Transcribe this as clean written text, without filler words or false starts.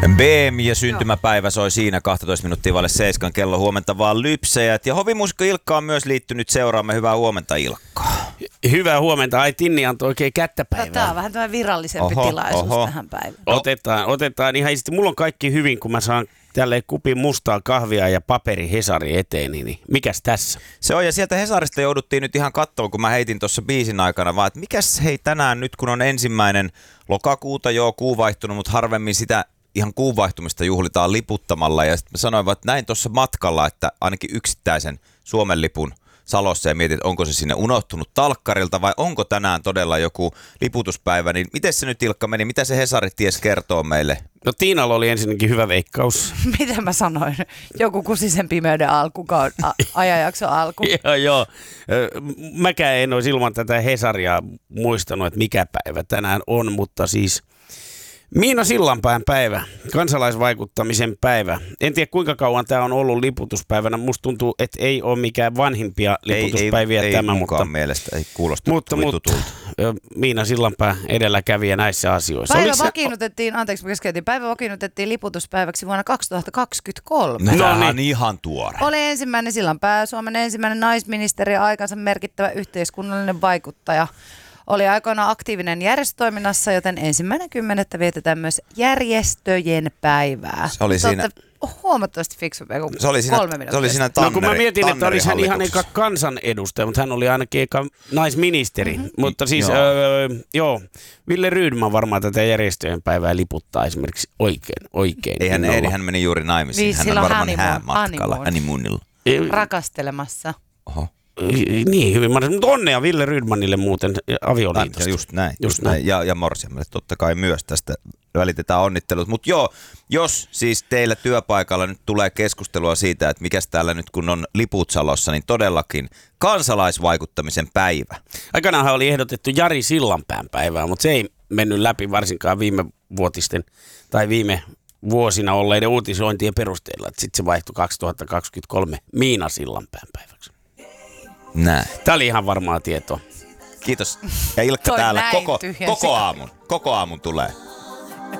BM ja syntymäpäivä soi siinä 12 minuuttia vaille 7 kello. Huomenta vaan lypsejät. Ja hovimuusikko Ilkka on myös liittynyt seuraamme. Hyvää huomenta, Ilkka. Hyvää huomenta. Ai Tinni antoi oikein kättäpäivää. Tämä on vähän tämmöinen virallisempi tilaisuus tähän päivään. Otetaan ihan sitten. Mulla on kaikki hyvin, kun mä saan tälleen kupin mustaa kahvia ja paperi Hesari eteeni. Niin mikäs tässä? Se on, ja sieltä Hesarista jouduttiin nyt ihan katsomaan, kun mä heitin tuossa biisin aikana, vaan että mikäs hei tänään nyt, kun on 1. lokakuuta, kuu vaihtunut, mutta harvemmin sitä ihan kuun vaihtumista juhlitaan liputtamalla. Ja sitten mä sanoin vaan, että näin tuossa matkalla, että ainakin yksittäisen Suomen lipun Salossa ja mietin, että onko se sinne unohtunut talkkarilta vai onko tänään todella joku liputuspäivä. Niin miten se nyt, Ilkka, meni? Mitä se Hesari ties kertoo meille? No Tiinalla oli ensinnäkin hyvä veikkaus. Mitä mä sanoin? Joku Kusisen pimeyden ajanjakso alku. Joo. Mäkään en olisi ilman tätä Hesaria muistanut, että mikä päivä tänään on, mutta siis Miina Sillanpään päivä, kansalaisvaikuttamisen päivä. En tiedä kuinka kauan tämä on ollut liputuspäivänä. Musta tuntuu, että ei ole mikään vanhimpia liputuspäiviä tämä. Ei mukaan mielestä, ei kuulosta tutulta. Miina Sillanpää edelläkävijä näissä asioissa. Päivä vakiinnutettiin liputuspäiväksi vuonna 2023. Tämä on ihan tuore. Oli ensimmäinen Sillanpää, Suomen ensimmäinen naisministeri ja aikansa merkittävä yhteiskunnallinen vaikuttaja. Oli aikoinaan aktiivinen järjestötoiminnassa, joten 1.10. vietetään myös järjestöjen päivää. Se oli siinä huomattavasti fiksumpia kuin 3 minuuttia. Se oli siinä Tanneri. No kun mä mietin, että olisi hän ihan eka kansanedustaja, mutta hän oli ainakin eka naisministeri. Mutta siis, Ville Rydman varmaan tätä järjestöjen päivää liputtaa esimerkiksi oikein. Ei hän meni juuri naimisiin. Hän on varmaan häämatkalla, honeymoonilla. Rakastelemassa. Oho. Niin, hyvin. Mutta onnea Ville Rydmanille muuten avioliitosta. Just näin. Ja Morsiamelle totta kai myös tästä välitetään onnittelut. Mutta jos siis teillä työpaikalla nyt tulee keskustelua siitä, että mikäs täällä nyt kun on liput Salossa, niin todellakin kansalaisvaikuttamisen päivä. Aikanaanhan oli ehdotettu Jari Sillanpään päivää, mutta se ei mennyt läpi varsinkaan viime vuosina olleiden uutisointien perusteella. Sitten se vaihtui 2023 Miina Sillanpään päiväksi. Näin. Tämä oli ihan varmaa tietoa. Kiitos. Ja Ilkka täällä koko aamun tulee.